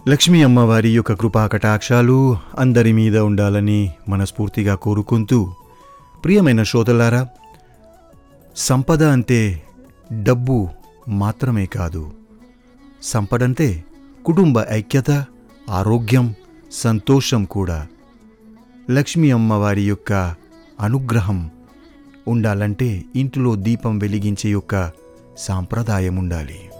లక్ష్మీ అమ్మవారి యొక్క కృపా కటాక్షాలు అందరి మీద ఉండాలని మనస్ఫూర్తిగా కోరుకుంటూ, ప్రియమైన శ్రోతలారా, సంపద అంటే డబ్బు మాత్రమే కాదు. సంపదంటే కుటుంబ ఐక్యత, ఆరోగ్యం, సంతోషం కూడా. లక్ష్మీ అమ్మవారి యొక్క అనుగ్రహం ఉండాలంటే ఇంటిలో దీపం వెలిగించే యొక్క సాంప్రదాయం ఉండాలి.